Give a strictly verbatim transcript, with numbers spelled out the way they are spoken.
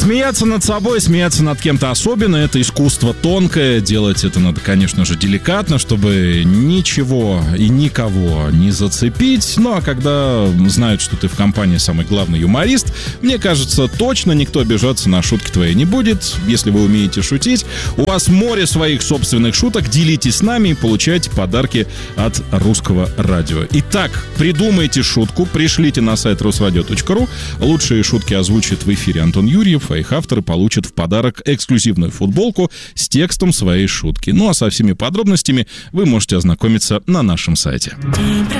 Смеяться над собой, смеяться над кем-то особенно — это искусство тонкое. Делать это надо, конечно же, деликатно, чтобы ничего и никого не зацепить. Ну, а когда знают, что ты в компании самый главный юморист, мне кажется, точно никто обижаться на шутки твои не будет. Если вы умеете шутить, у вас море своих собственных шуток, делитесь с нами и получайте подарки от Русского радио. Итак, придумайте шутку, пришлите на сайт русрадио точка ру. Лучшие шутки озвучит в эфире Антон Юрьев, а их авторы получат в подарок эксклюзивную футболку с текстом своей шутки. Ну а со всеми подробностями вы можете ознакомиться на нашем сайте.